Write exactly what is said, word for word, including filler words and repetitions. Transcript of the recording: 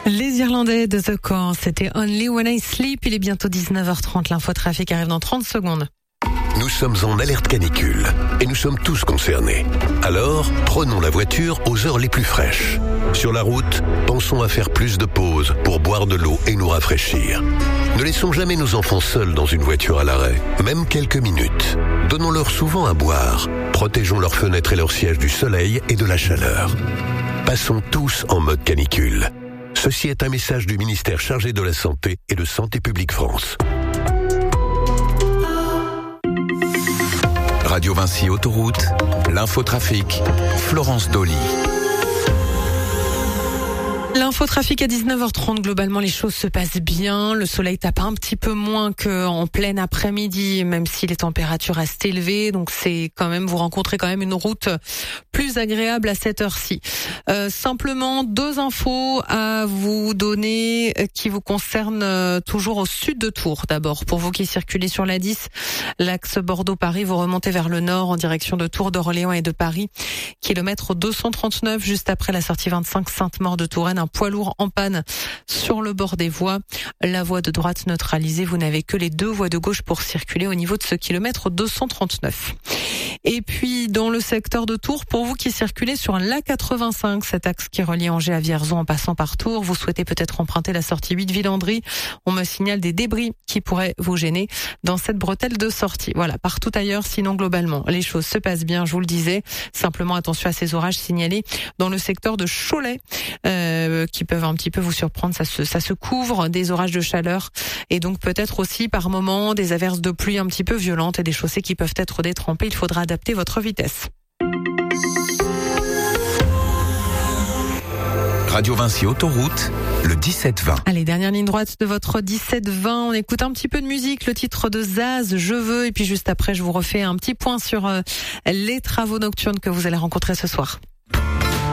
Les Irlandais de The Corrs, c'était Only When I Sleep. Il est bientôt dix-neuf heures trente. L'infotrafic arrive dans trente secondes. Nous sommes en alerte canicule et nous sommes tous concernés. Alors, prenons la voiture aux heures les plus fraîches. Sur la route, pensons à faire plus de pauses pour boire de l'eau et nous rafraîchir. Ne laissons jamais nos enfants seuls dans une voiture à l'arrêt, même quelques minutes. Donnons-leur souvent à boire. Protégeons leurs fenêtres et leurs sièges du soleil et de la chaleur. Passons tous en mode canicule. Ceci est un message du ministère chargé de la Santé et de Santé publique France. Radio Vinci Autoroute, l'infotrafic, Florence Dolly. L'infotrafic à dix-neuf heures trente, globalement les choses se passent bien. Le soleil tape un petit peu moins qu'en plein après-midi, même si les températures restent élevées. Donc c'est quand même, vous rencontrez quand même une route plus agréable à cette heure-ci. Euh, simplement deux infos à vous donner qui vous concernent toujours au sud de Tours. D'abord, pour vous qui circulez sur la dix, l'axe Bordeaux-Paris, vous remontez vers le nord en direction de Tours, d'Orléans et de Paris. Kilomètre deux cent trente-neuf, juste après la sortie vingt-cinq Sainte-Maure de Touraine. Un poids lourd en panne sur le bord des voies. La voie de droite neutralisée, vous n'avez que les deux voies de gauche pour circuler au niveau de ce kilomètre deux cent trente-neuf. Et puis, dans le secteur de Tours, pour vous qui circulez sur l'A quatre-vingt-cinq, cet axe qui relie Angers à Vierzon en passant par Tours, vous souhaitez peut-être emprunter la sortie huit Villandry. On me signale des débris qui pourraient vous gêner dans cette bretelle de sortie. Voilà, partout ailleurs, sinon globalement, les choses se passent bien, je vous le disais. Simplement, attention à ces orages signalés dans le secteur de Cholet, euh, qui peuvent un petit peu vous surprendre. Ça se, ça se couvre, des orages de chaleur et donc peut-être aussi par moments des averses de pluie un petit peu violentes et des chaussées qui peuvent être détrempées. Il faudra adapter votre vitesse. Radio Vinci Autoroute, le dix-sept vingt. Allez, dernière ligne droite de votre dix-sept vingt. On écoute un petit peu de musique, le titre de Zaz, Je veux. Et puis juste après, je vous refais un petit point sur euh, les travaux nocturnes que vous allez rencontrer ce soir.